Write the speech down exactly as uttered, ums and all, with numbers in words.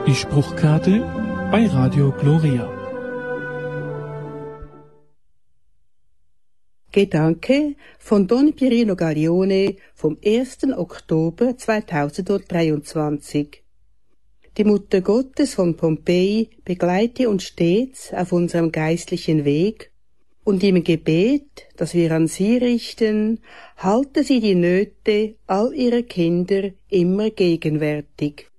Die Spruchkarte bei Radio Gloria. Gedanke von Don Pierino Gaglione vom ersten Oktober zweitausenddreiundzwanzig. Die Mutter Gottes von Pompeji begleite uns stets auf unserem geistlichen Weg und im Gebet, das wir an sie richten, halte sie die Nöte all ihrer Kinder immer gegenwärtig.